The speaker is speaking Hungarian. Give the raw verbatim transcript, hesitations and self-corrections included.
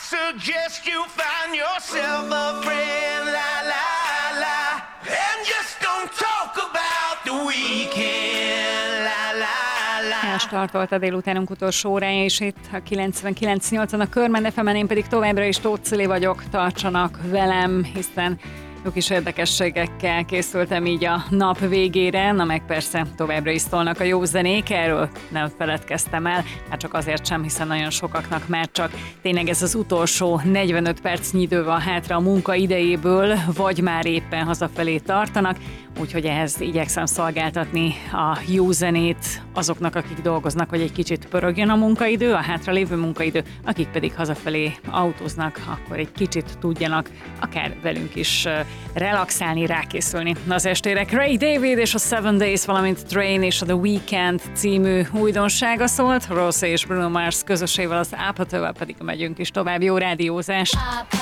suggest you find yourself a friend, la la la, and just don't talk about the weekend, la la la. Elstartolt a délutánunk utolsó órája, és itt a kilencvenkilenc nyolcon a Körmen ef emen, én pedig továbbra is Tóth Cili vagyok, tartsanak velem, hiszen jó kis érdekességekkel készültem így a nap végére, na meg persze továbbra is szólnak a jó zenék, erről nem feledkeztem el, hát csak azért sem, hiszen nagyon sokaknak már csak tényleg ez az utolsó negyvenöt percnyi idő van hátra a munka idejéből, vagy már éppen hazafelé tartanak, úgyhogy ehhez igyekszem szolgáltatni a jó zenét azoknak, akik dolgoznak, hogy egy kicsit pörögjön a munkaidő, a hátralévő munkaidő, akik pedig hazafelé autóznak, akkor egy kicsit tudjanak akár velünk is relaxálni, rákészülni az estére. Craig David és a Seven Days, valamint Train és a The Weekend című újdonsága szólt, Ross és Bruno Mars közösével, az Apatővel pedig megyünk is tovább. Jó rádiózást!